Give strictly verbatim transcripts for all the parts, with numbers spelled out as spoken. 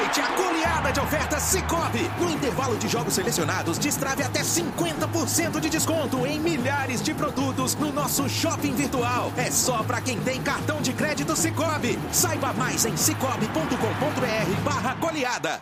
Aproveite a goleada de ofertas Sicoob. No intervalo de jogos selecionados, destrave até cinquenta por cento de desconto em milhares de produtos no nosso shopping virtual. É só para quem tem cartão de crédito Sicoob. Saiba mais em sicoob ponto com ponto br barra goleada.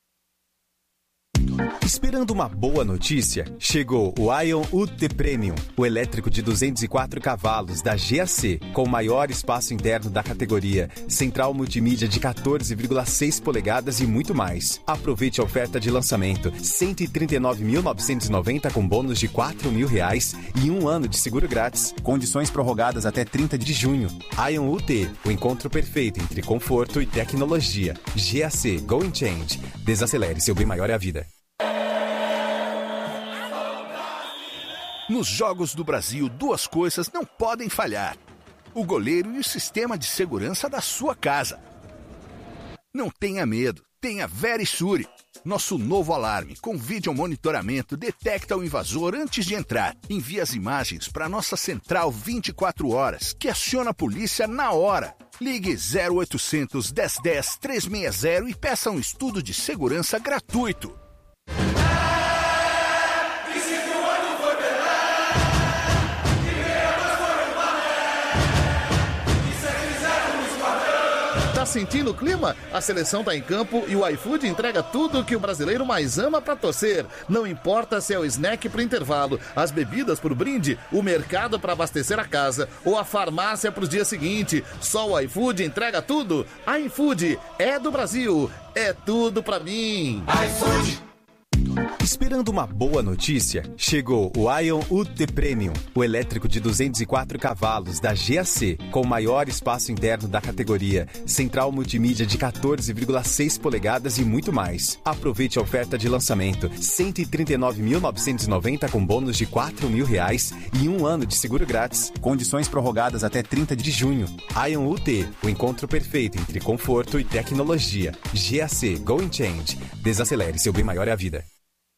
Esperando uma boa notícia? Chegou o Ion U T Premium, o elétrico de duzentos e quatro cavalos da G A C, com o maior espaço interno da categoria, central multimídia de quatorze vírgula seis polegadas e muito mais. Aproveite a oferta de lançamento, cento e trinta e nove mil novecentos e noventa com bônus de quatro mil reais e um ano de seguro grátis. Condições prorrogadas até trinta de junho. Ion U T, o encontro perfeito entre conforto e tecnologia. G A C Go and Change. Desacelere, seu bem maior é a vida. Nos Jogos do Brasil, duas coisas não podem falhar: o goleiro e o sistema de segurança da sua casa. Não tenha medo, tenha Verisure. Nosso novo alarme com vídeo monitoramento detecta o invasor antes de entrar. Envia as imagens para nossa central vinte e quatro horas, que aciona a polícia na hora. Ligue zero oitocentos, dez dez, trezentos e sessenta e peça um estudo de segurança gratuito. Tá sentindo o clima? A seleção tá em campo e o iFood entrega tudo o que o brasileiro mais ama pra torcer. Não importa se é o snack pro intervalo, as bebidas pro brinde, o mercado pra abastecer a casa ou a farmácia pro dia seguinte. Só o iFood entrega tudo. iFood é do Brasil, é tudo pra mim. iFood. Esperando uma boa notícia? Chegou o Ion U T Premium, o elétrico de duzentos e quatro cavalos da G A C, com o maior espaço interno da categoria, central multimídia de quatorze vírgula seis polegadas e muito mais. Aproveite a oferta de lançamento, cento e trinta e nove mil novecentos e noventa com bônus de quatro mil reais e um ano de seguro grátis. Condições prorrogadas até trinta de junho. Ion U T, o encontro perfeito entre conforto e tecnologia. G A C Go and Change. Desacelere, seu bem maior é a vida.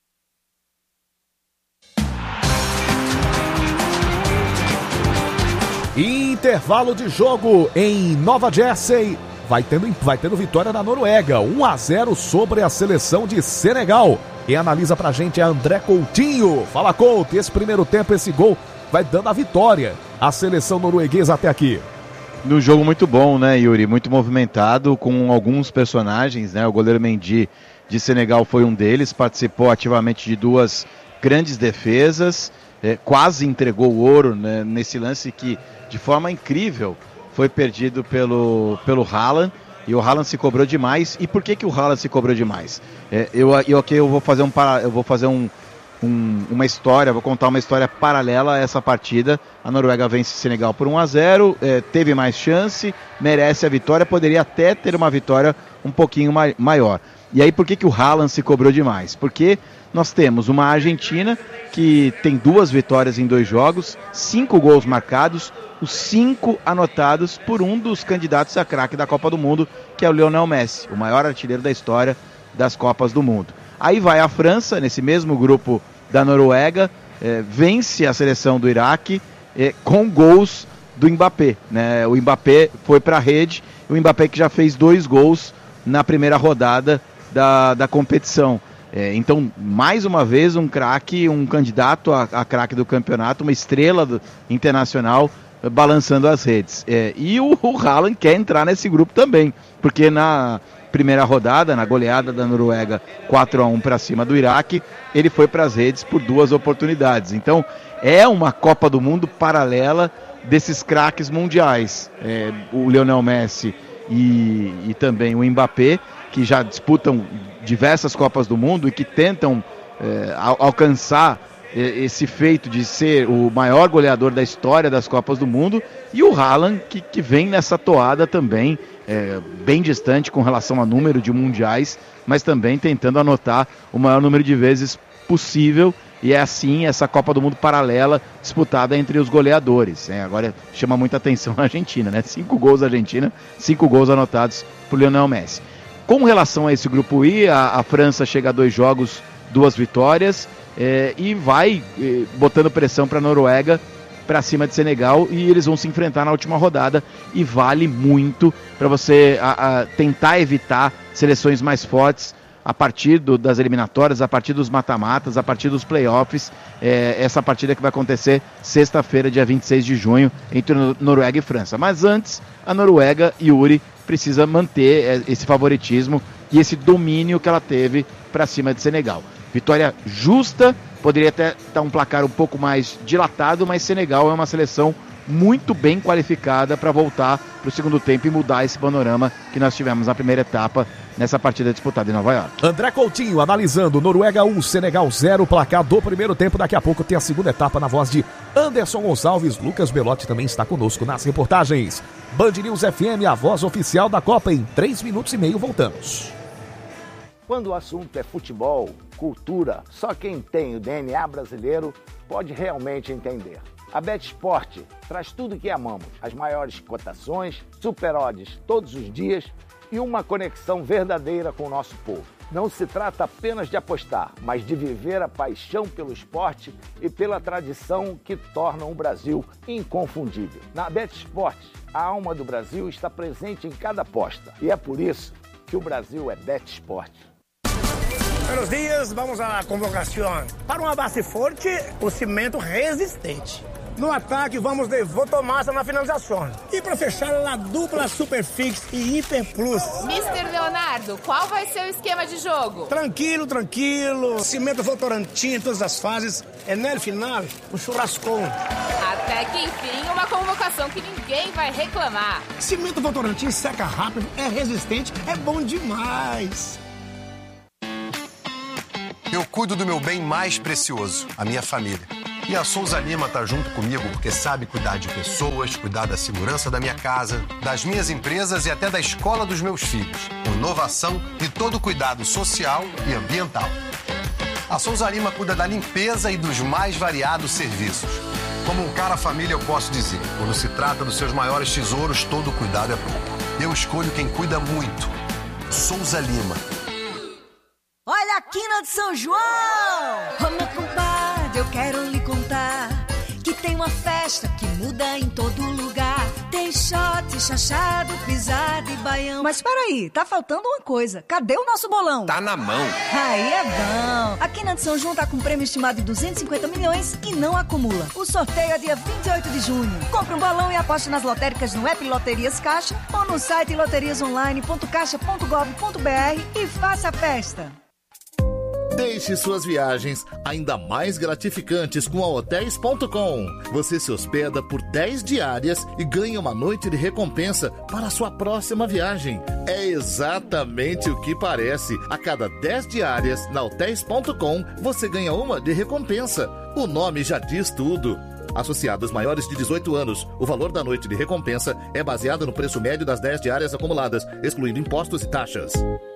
Intervalo de jogo em Nova Jersey. Vai tendo, vai tendo vitória da Noruega. um a zero sobre a seleção de Senegal. Quem analisa pra gente é André Coutinho. Fala, Couto, esse primeiro tempo, esse gol vai dando a vitória à seleção norueguesa até aqui. Num jogo muito bom, né, Yuri? Muito movimentado, com alguns personagens, né? O goleiro Mendy de Senegal foi um deles, participou ativamente de duas grandes defesas, é, quase entregou o ouro, né, nesse lance que, de forma incrível, foi perdido pelo, pelo Haaland, e o Haaland se cobrou demais. E por que, que o Haaland se cobrou demais? É, eu, eu aqui eu vou fazer, um, eu vou fazer um, um, uma história, vou contar uma história paralela a essa partida. A Noruega vence o Senegal por um a zero, é, teve mais chance, merece a vitória, poderia até ter uma vitória um pouquinho mai, maior. E aí por que, que o Haaland se cobrou demais? Porque nós temos uma Argentina que tem duas vitórias em dois jogos, cinco gols marcados, os cinco anotados por um dos candidatos a craque da Copa do Mundo, que é o Lionel Messi, o maior artilheiro da história das Copas do Mundo. Aí vai a França, nesse mesmo grupo da Noruega, eh, vence a seleção do Iraque eh, com gols do Mbappé, né? O Mbappé foi para a rede, o Mbappé que já fez dois gols na primeira rodada da, da competição. É, então, mais uma vez, um craque, um candidato a, a craque do campeonato, uma estrela do, internacional, balançando as redes. É, e o, o Haaland quer entrar nesse grupo também, porque na primeira rodada, na goleada da Noruega quatro a um para cima do Iraque, ele foi para as redes por duas oportunidades. Então, é uma Copa do Mundo paralela desses craques mundiais. É, o Lionel Messi e, e também o Mbappé, que já disputam diversas Copas do Mundo e que tentam é, al- alcançar é, esse feito de ser o maior goleador da história das Copas do Mundo, e o Haaland, que, que vem nessa toada também, é, bem distante com relação ao número de mundiais, mas também tentando anotar o maior número de vezes possível, e é assim essa Copa do Mundo paralela disputada entre os goleadores. É, agora chama muita atenção a Argentina, né? Cinco gols da Argentina, cinco gols anotados por Lionel Messi. Com relação a esse grupo I, a, a França chega a dois jogos, duas vitórias, é, e vai é, botando pressão para a Noruega para cima de Senegal, e eles vão se enfrentar na última rodada, e vale muito para você a, a tentar evitar seleções mais fortes a partir do, das eliminatórias, a partir dos mata-matas, a partir dos playoffs. É, essa partida que vai acontecer sexta-feira, dia vinte e seis de junho, entre Noruega e França. Mas antes, a Noruega, Yuri, precisa manter esse favoritismo e esse domínio que ela teve para cima de Senegal. Vitória justa, poderia até estar um placar um pouco mais dilatado, mas Senegal é uma seleção muito bem qualificada para voltar para o segundo tempo e mudar esse panorama que nós tivemos na primeira etapa nessa partida disputada em Nova York. André Coutinho analisando Noruega um, Senegal zero, placar do primeiro tempo. Daqui a pouco tem a segunda etapa na voz de Anderson Gonçalves. Lucas Belotti também está conosco nas reportagens. Band News F M, a voz oficial da Copa. Em três minutos e meio voltamos. Quando o assunto é futebol, cultura, só quem tem o D N A brasileiro pode realmente entender. A BetSport traz tudo o que amamos, as maiores cotações, super odds todos os dias e uma conexão verdadeira com o nosso povo. Não se trata apenas de apostar, mas de viver a paixão pelo esporte e pela tradição que tornam o Brasil inconfundível. Na BetSport, a alma do Brasil está presente em cada aposta e é por isso que o Brasil é BetSport. Buenos dias, vamos à convocação. Para uma base forte, o cimento resistente. No ataque, vamos de Votomassa na finalização. E para fechar, a dupla Superfix e Hiper Plus. mister Leonardo, qual vai ser o esquema de jogo? Tranquilo, tranquilo. Cimento Votorantim em todas as fases. É no final, o churrascão. Até que enfim, uma convocação que ninguém vai reclamar. Cimento Votorantim seca rápido, é resistente, é bom demais. Eu cuido do meu bem mais precioso, a minha família. E a Souza Lima tá junto comigo porque sabe cuidar de pessoas, cuidar da segurança da minha casa, das minhas empresas e até da escola dos meus filhos. Com inovação e todo o cuidado social e ambiental. A Souza Lima cuida da limpeza e dos mais variados serviços. Como um cara família, eu posso dizer, quando se trata dos seus maiores tesouros, todo cuidado é pouco. Eu escolho quem cuida muito. Souza Lima. Olha a quina de São João! Ô meu compadre, eu quero lhe contar que tem uma festa que muda em todo lugar. Tem shot, chachado, pisada e baião. Mas peraí, tá faltando uma coisa. Cadê o nosso bolão? Tá na mão. Aí é bom. A quina de São João tá com um prêmio estimado de duzentos e cinquenta milhões e não acumula. O sorteio é dia vinte e oito de junho. Compre um bolão e aposte nas lotéricas no app Loterias Caixa ou no site loterias online ponto caixa ponto gov ponto br e faça a festa. Deixe suas viagens ainda mais gratificantes com a hotéis ponto com. Você se hospeda por dez diárias e ganha uma noite de recompensa para a sua próxima viagem. É exatamente o que parece. A cada dez diárias na hotéis ponto com, você ganha uma de recompensa. O nome já diz tudo. Associados maiores de dezoito anos, o valor da noite de recompensa é baseado no preço médio das dez diárias acumuladas, excluindo impostos e taxas.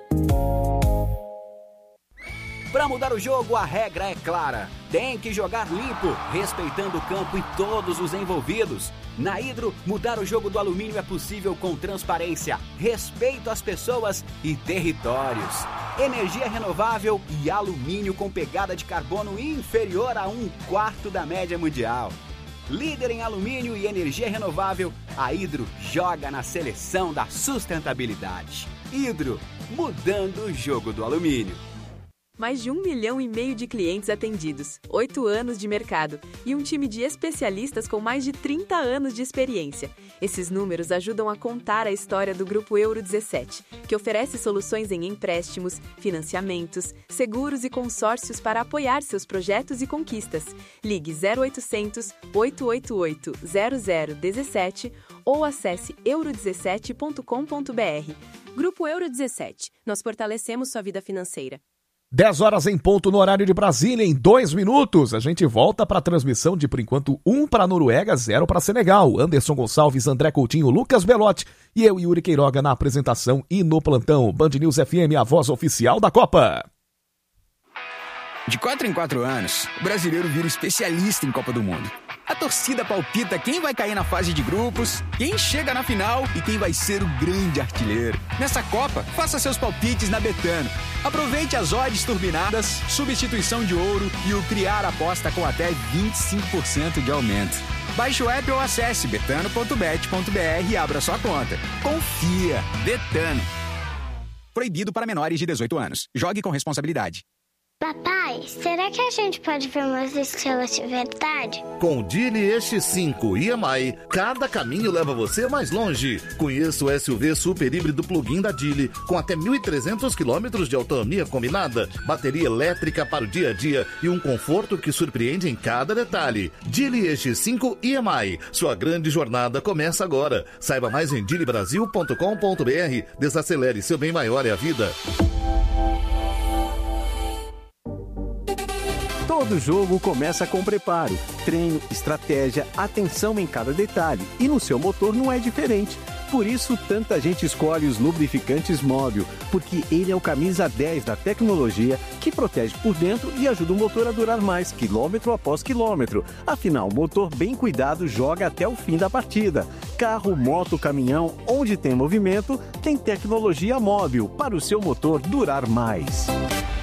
Para mudar o jogo, a regra é clara. Tem que jogar limpo, respeitando o campo e todos os envolvidos. Na Hidro, mudar o jogo do alumínio é possível com transparência, respeito às pessoas e territórios. Energia renovável e alumínio com pegada de carbono inferior a um quarto da média mundial. Líder em alumínio e energia renovável, a Hidro joga na seleção da sustentabilidade. Hidro, mudando o jogo do alumínio. Mais de um milhão e meio de clientes atendidos, oito anos de mercado e um time de especialistas com mais de trinta anos de experiência. Esses números ajudam a contar a história do Grupo Euro dezessete, que oferece soluções em empréstimos, financiamentos, seguros e consórcios para apoiar seus projetos e conquistas. Ligue zero oitocentos, oito oito oito, zero zero um sete ou acesse euro dezessete ponto com ponto br. Grupo Euro dezessete. Nós fortalecemos sua vida financeira. dez horas em ponto no horário de Brasília, em dois minutos. A gente volta para a transmissão de, por enquanto, um para a Noruega, zero para Senegal. Anderson Gonçalves, André Coutinho, Lucas Belotti e eu, Yuri Queiroga, na apresentação e no plantão. Band News F M, a voz oficial da Copa. De quatro em quatro anos, o brasileiro vira especialista em Copa do Mundo. A torcida palpita quem vai cair na fase de grupos, quem chega na final e quem vai ser o grande artilheiro. Nessa Copa, faça seus palpites na Betano. Aproveite as odds turbinadas, substituição de ouro e o criar aposta com até vinte e cinco por cento de aumento. Baixe o app ou acesse betano ponto bet ponto br e abra sua conta. Confia! Betano. Proibido para menores de dezoito anos. Jogue com responsabilidade. Papai, será que a gente pode ver umas estrelas de verdade? Com o Geely E X cinco e M I, cada caminho leva você mais longe. Conheça o S U V super híbrido plug-in da Geely, com até mil e trezentos quilômetros de autonomia combinada, bateria elétrica para o dia a dia e um conforto que surpreende em cada detalhe. Geely E X cinco e M I, sua grande jornada começa agora. Saiba mais em geely brasil ponto com ponto br. Desacelere, seu bem maior é a vida. Todo jogo começa com preparo, treino, estratégia, atenção em cada detalhe. E no seu motor não é diferente. Por isso, tanta gente escolhe os lubrificantes Móbil, porque ele é o camisa dez da tecnologia que protege por dentro e ajuda o motor a durar mais, quilômetro após quilômetro. Afinal, o motor bem cuidado joga até o fim da partida. Carro, moto, caminhão, onde tem movimento, tem tecnologia Móbil para o seu motor durar mais.